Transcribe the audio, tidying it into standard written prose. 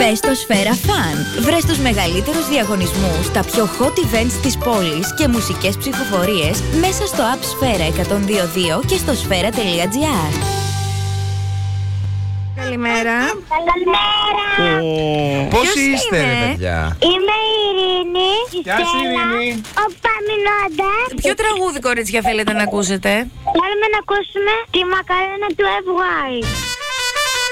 Μπες στο Σφαίρα Fun. Βρες τους μεγαλύτερους διαγωνισμούς, τα πιο hot events της πόλης και μουσικές ψηφοφορίες μέσα στο app Σφαίρα 102.2 και στο σφαίρα.gr. Καλημέρα. Καλημέρα. Πώς είστε, ρε παιδιά? Είμαι η Ειρήνη. Γεια σου, Ειρήνη. Ο Παμινώντας. Ποιο τραγούδι, κορίτσια, θέλετε να ακούσετε? Θέλουμε να ακούσουμε τη μακαρένα του FY.